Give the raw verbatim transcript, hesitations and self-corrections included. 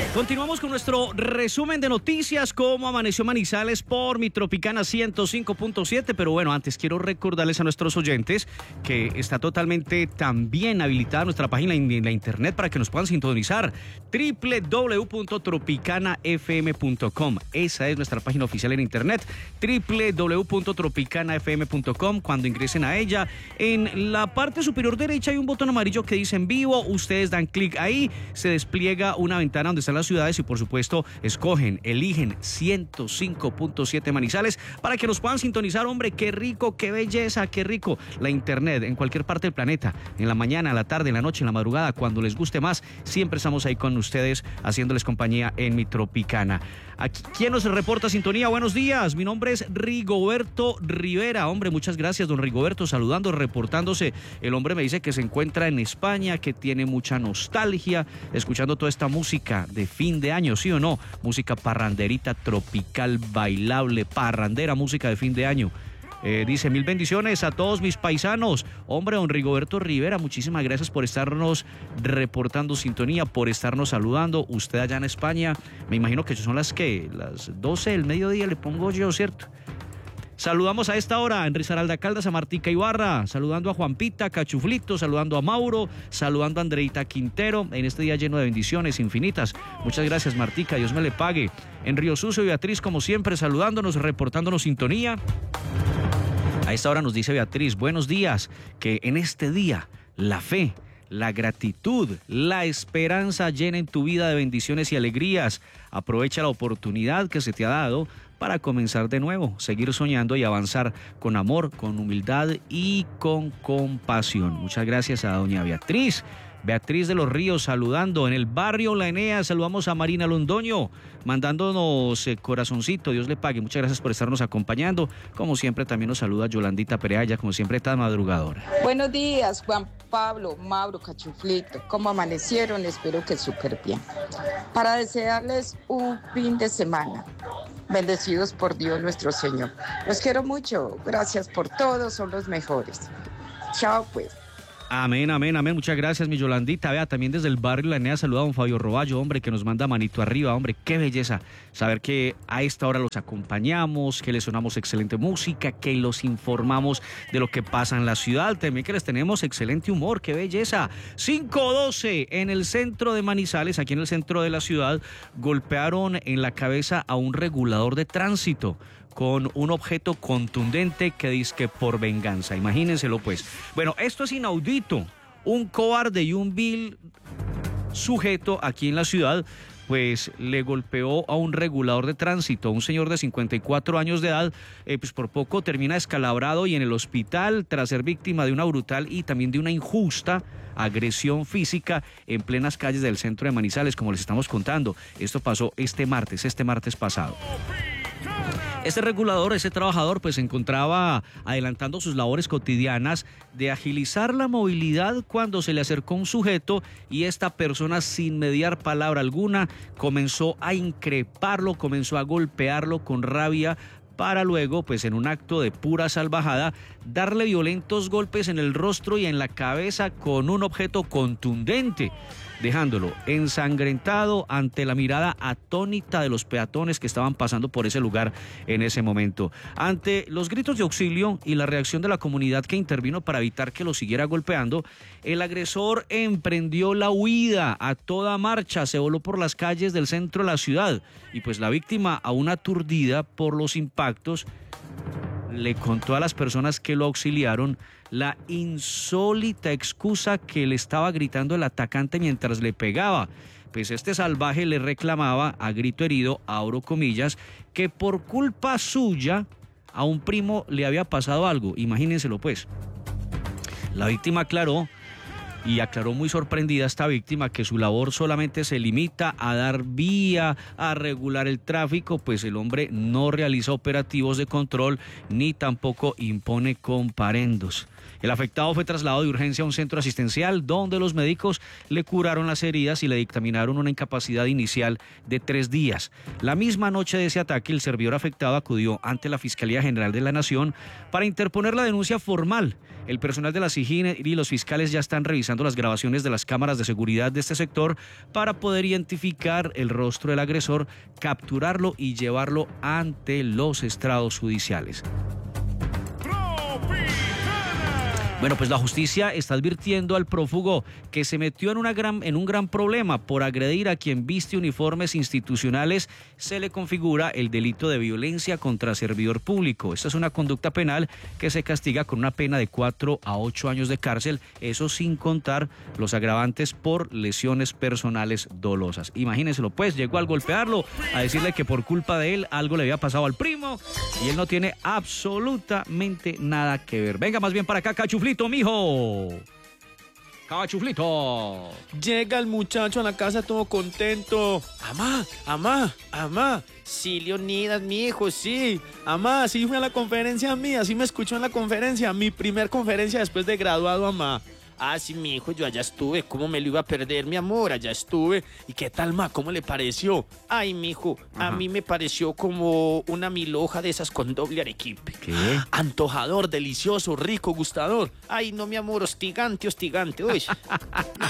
Continuamos con nuestro resumen de noticias, cómo amaneció Manizales por mi Tropicana ciento cinco punto siete, pero bueno, antes quiero recordarles a nuestros oyentes que está totalmente también habilitada nuestra página en la internet para que nos puedan sintonizar, doble u doble u doble u punto tropicana f m punto com. Esa es nuestra página oficial en internet, doble u doble u doble u punto tropicana f m punto com. Cuando ingresen a ella, en la parte superior derecha hay un botón amarillo que dice en vivo, ustedes dan clic ahí, se despliega una ventana donde están las ciudades y por supuesto escogen, eligen ciento cinco punto siete Manizales para que nos puedan sintonizar. Hombre, qué rico, qué belleza, qué rico la internet en cualquier parte del planeta, en la mañana, en la tarde, en la noche, en la madrugada, cuando les guste más, siempre estamos ahí con ustedes haciéndoles compañía en mi Tropicana. Aquí, ¿quién nos reporta sintonía? Buenos días, mi nombre es Rigoberto Rivera. Hombre, muchas gracias, don Rigoberto, saludando, reportándose. El hombre me dice que se encuentra en España, que tiene mucha nostalgia escuchando toda esta música de fin de año, ¿sí o no? Música parranderita, tropical, bailable, parrandera, música de fin de año. Eh, dice, mil bendiciones a todos mis paisanos. Hombre, don Rigoberto Rivera, muchísimas gracias por estarnos reportando sintonía, por estarnos saludando. Usted allá en España, me imagino que son las que, las doce del mediodía le pongo yo, ¿cierto? Saludamos a esta hora a Risaralda Caldas, a Martica Ibarra, saludando a Juanpita, Cachuflito, saludando a Mauro, saludando a Andreita Quintero, en este día lleno de bendiciones infinitas. Muchas gracias, Martica, Dios me le pague. En Río Sucio, Beatriz, como siempre, saludándonos, reportándonos sintonía. A esta hora nos dice Beatriz, buenos días, que en este día la fe, la gratitud, la esperanza llenen tu vida de bendiciones y alegrías. Aprovecha la oportunidad que se te ha dado para comenzar de nuevo, seguir soñando y avanzar con amor, con humildad y con compasión. Muchas gracias a doña Beatriz. Beatriz de los Ríos saludando. En el barrio La Enea saludamos a Marina Londoño, mandándonos eh, corazoncito, Dios le pague. Muchas gracias por estarnos acompañando. Como siempre también nos saluda Yolandita Pereaya, como siempre tan madrugadora. Buenos días, Juan Pablo, Mauro, Cachuflito. ¿Cómo amanecieron? Espero que súper bien. Para desearles un fin de semana. Bendecidos por Dios nuestro Señor. Los quiero mucho. Gracias por todo. Son los mejores. Chao, pues. Amén, amén, amén. Muchas gracias, mi Yolandita. Vea, también desde el barrio La Enea saluda a don Fabio Roballo, hombre, que nos manda manito arriba, hombre. Qué belleza saber que a esta hora los acompañamos, que les sonamos excelente música, que los informamos de lo que pasa en la ciudad. También que les tenemos excelente humor. Qué belleza. cinco doce en el centro de Manizales, aquí en el centro de la ciudad, golpearon en la cabeza a un regulador de tránsito con un objeto contundente que dice que por venganza. Imagínenselo pues. Bueno, esto es inaudito. Un cobarde y un vil sujeto aquí en la ciudad pues le golpeó a un regulador de tránsito, un señor de cincuenta y cuatro años de edad, eh, pues por poco termina descalabrado y en el hospital tras ser víctima de una brutal y también de una injusta agresión física en plenas calles del centro de Manizales, como les estamos contando. Esto pasó este martes, este martes pasado. Este regulador, ese trabajador, pues se encontraba adelantando sus labores cotidianas de agilizar la movilidad cuando se le acercó un sujeto y esta persona, sin mediar palabra alguna, comenzó a increparlo, comenzó a golpearlo con rabia, para luego, pues en un acto de pura salvajada, darle violentos golpes en el rostro y en la cabeza con un objeto contundente, dejándolo ensangrentado ante la mirada atónita de los peatones que estaban pasando por ese lugar en ese momento. Ante los gritos de auxilio y la reacción de la comunidad que intervino para evitar que lo siguiera golpeando, el agresor emprendió la huida a toda marcha, se voló por las calles del centro de la ciudad y pues la víctima, aún aturdida por los impactos, le contó a las personas que lo auxiliaron la insólita excusa que le estaba gritando el atacante mientras le pegaba. Pues este salvaje le reclamaba a grito herido, abro comillas, que por culpa suya a un primo le había pasado algo. Imagínenselo pues. La víctima aclaró y aclaró muy sorprendida esta víctima que su labor solamente se limita a dar vía, a regular el tráfico, pues el hombre no realiza operativos de control ni tampoco impone comparendos. El afectado fue trasladado de urgencia a un centro asistencial donde los médicos le curaron las heridas y le dictaminaron una incapacidad inicial de tres días. La misma noche de ese ataque, el servidor afectado acudió ante la Fiscalía General de la Nación para interponer la denuncia formal. El personal de la SIJIN y los fiscales ya están revisando las grabaciones de las cámaras de seguridad de este sector para poder identificar el rostro del agresor, capturarlo y llevarlo ante los estrados judiciales. Bueno, pues la justicia está advirtiendo al prófugo que se metió en, una gran, en un gran problema por agredir a quien viste uniformes institucionales. Se le configura el delito de violencia contra servidor público. Esta es una conducta penal que se castiga con una pena de cuatro a ocho años de cárcel, eso sin contar los agravantes por lesiones personales dolosas. Imagínenselo, pues llegó al golpearlo, a decirle que por culpa de él algo le había pasado al primo y él no tiene absolutamente nada que ver. Venga más bien para acá, Cachuflito. Mijo. Cachuflito. Llega el muchacho a la casa todo contento. Amá, amá, amá. Sí, Leonidas, mi hijo, sí. Amá, sí fui a la conferencia mía, sí me escuchó en la conferencia, mi primer conferencia después de graduado, amá. Ah, sí, mi hijo, yo allá estuve. ¿Cómo me lo iba a perder, mi amor? Allá estuve. ¿Y qué tal, ma? ¿Cómo le pareció? Ay, mi hijo, a mí me pareció como una milhoja de esas con doble arequipe. ¿Qué? Antojador, delicioso, rico, gustador. Ay, no, mi amor, hostigante, hostigante. Uy.